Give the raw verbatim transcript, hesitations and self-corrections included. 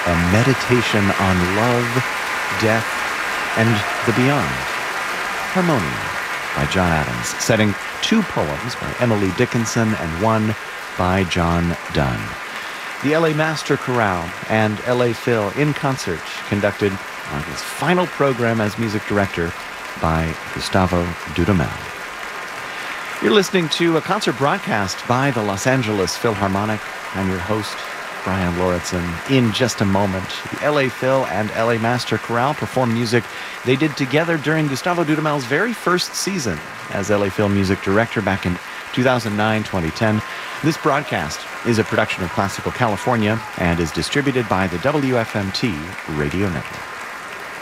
a meditation on love, death, and the beyond. Harmonium by John Adams, setting two poems by Emily Dickinson and one by John Donne. The L A Master Chorale and L A Phil in concert, conducted on his final program as music director by Gustavo Dudamel. You're listening to a concert broadcast by the Los Angeles Philharmonic. I'm your host, Brian Lauritsen. In just a moment, the L A Phil and L A Master Chorale perform music they did together during Gustavo Dudamel's very first season as L A Phil music director back in two thousand nine to twenty ten. This broadcast is a production of Classical California and is distributed by the W F M T Radio Network.